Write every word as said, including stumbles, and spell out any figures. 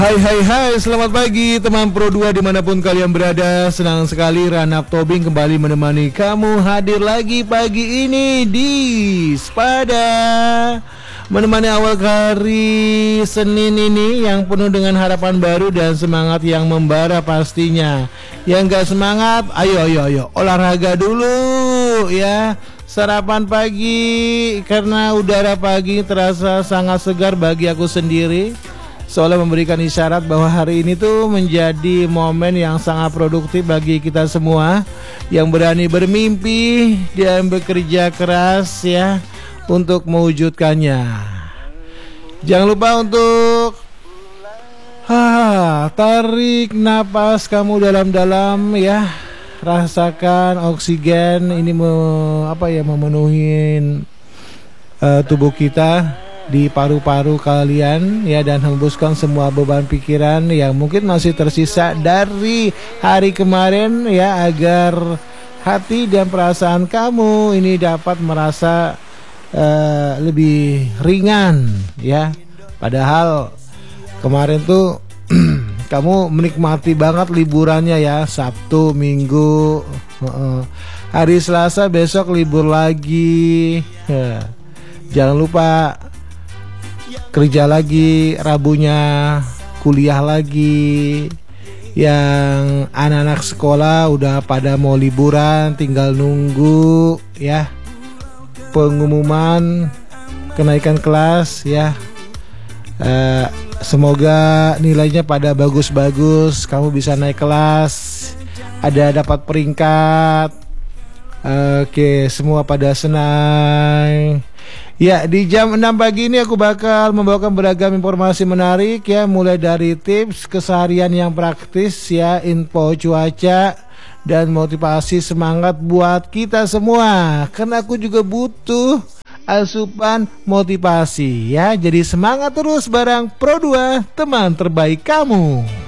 Hai hai hai, selamat pagi teman Pro dua dimanapun kalian berada. Senang sekali Ranap Tobing kembali menemani kamu hadir lagi pagi ini di Spada, menemani awal hari Senin ini yang penuh dengan harapan baru dan semangat yang membara pastinya. Yang gak semangat, ayo ayo ayo olahraga dulu ya. Sarapan pagi, karena udara pagi terasa sangat segar bagi aku sendiri, seolah memberikan isyarat bahwa hari ini tuh menjadi momen yang sangat produktif bagi kita semua yang berani bermimpi dan bekerja keras ya untuk mewujudkannya. Jangan lupa untuk ah, tarik napas kamu dalam-dalam ya. Rasakan oksigen ini me, apa ya memenuhi uh, tubuh kita di paru-paru kalian ya, dan hembuskan semua beban pikiran yang mungkin masih tersisa dari hari kemarin ya, agar hati dan perasaan kamu ini dapat merasa uh, lebih ringan ya. Padahal kemarin tuh kamu menikmati banget liburannya ya, Sabtu, Minggu, uh, hari Selasa besok libur lagi ya. Jangan lupa kerja lagi, Rabunya kuliah lagi. Yang anak-anak sekolah udah pada mau liburan, tinggal nunggu ya pengumuman kenaikan kelas ya. uh, Semoga nilainya pada bagus-bagus, kamu bisa naik kelas, ada dapat peringkat. Oke, semua pada senang. Ya, di jam enam pagi ini aku bakal membawakan beragam informasi menarik ya, mulai dari tips keseharian yang praktis ya, info cuaca, dan motivasi semangat buat kita semua. Karena aku juga butuh asupan motivasi ya. Jadi semangat terus bareng Pro dua, teman terbaik kamu.